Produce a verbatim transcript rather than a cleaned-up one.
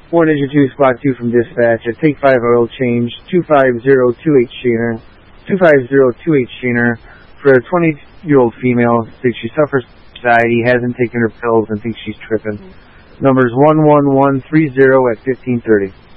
four digit two, spot two from dispatch. A take five oil change, two five zero two eight Sheener, two five zero two eight Sheener for a twenty-year-old female. Thinks she suffers anxiety, hasn't taken her pills, and thinks she's tripping. Numbers one one one three zero at fifteen thirty.